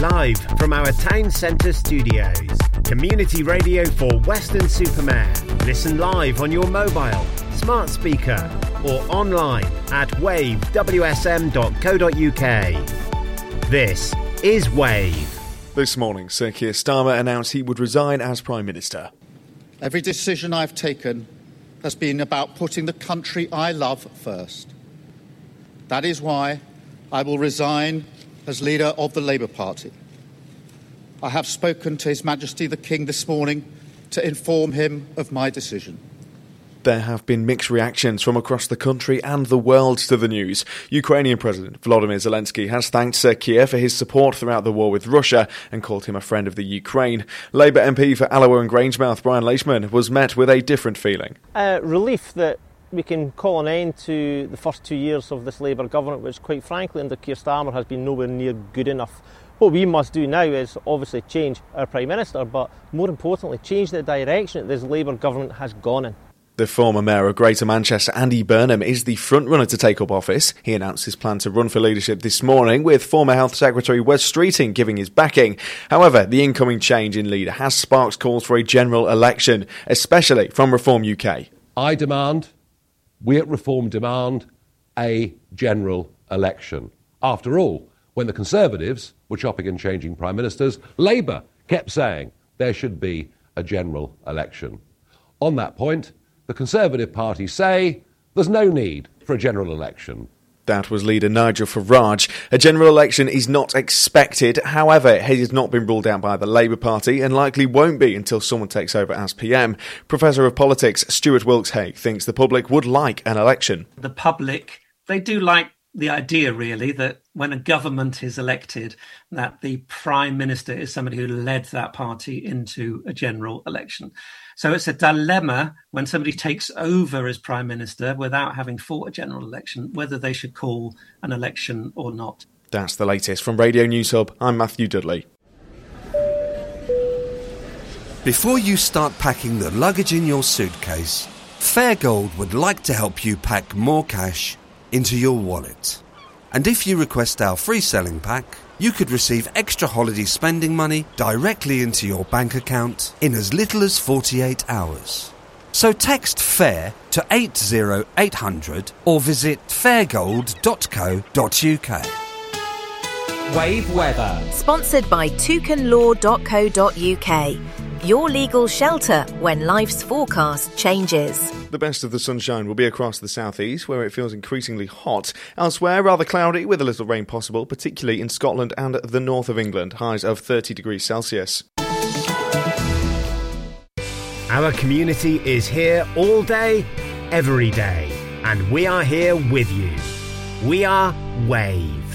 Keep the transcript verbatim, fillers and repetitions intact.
Live from our town centre studios. Community radio for Weston-super-Mare. Listen live on your mobile, smart speaker or online at wave w s m dot co dot u k. This is Wave. This morning, Sir Keir Starmer announced he would resign as Prime Minister. Every decision I've taken has been about putting the country I love first. That is why I will resign as leader of the Labour Party. I have spoken to His Majesty the King this morning to inform him of my decision. There have been mixed reactions from across the country and the world to the news. Ukrainian President Volodymyr Zelensky has thanked Sir Keir for his support throughout the war with Russia and called him a friend of the Ukraine. Labour M P for Alloa and Grangemouth Brian Leishman was met with a different feeling. Uh, relief that we can call an end to the first two years of this Labour government, which quite frankly under Keir Starmer has been nowhere near good enough. What we must do now is obviously change our Prime Minister, but more importantly change the direction that this Labour government has gone in. The former Mayor of Greater Manchester, Andy Burnham, is the frontrunner to take up office. He announced his plan to run for leadership this morning, with former Health Secretary Wes Streeting giving his backing. However, the incoming change in leader has sparked calls for a general election, especially from Reform U K. I demand, we at Reform demand, a general election. After all, when the Conservatives were chopping and changing Prime Ministers, Labour kept saying there should be a general election. On that point, the Conservative Party say there's no need for a general election. That was leader Nigel Farage. A general election is not expected. However, it has not been ruled out by the Labour Party and likely won't be until someone takes over as P M. Professor of Politics Stuart Wilkes-Hague thinks the public would like an election. The public, they do like the idea, really, that when a government is elected, that the Prime Minister is somebody who led that party into a general election. So it's a dilemma when somebody takes over as Prime Minister without having fought a general election, whether they should call an election or not. That's the latest from Radio News Hub. I'm Matthew Dudley. Before you start packing the luggage in your suitcase, Fairgold would like to help you pack more cash into your wallet. And if you request our free selling pack, you could receive extra holiday spending money directly into your bank account in as little as forty-eight hours. So text FAIR to eight zero eight hundred or visit fairgold dot co dot u k. Wave weather. Sponsored by toucan law dot co dot u k. Your legal shelter when life's forecast changes. The best of the sunshine will be across the southeast, where it feels increasingly hot. Elsewhere, rather cloudy with a little rain possible, particularly in Scotland and the north of England. Highs of thirty degrees Celsius. Our community is here all day, every day, and we are here with you. We are Wave.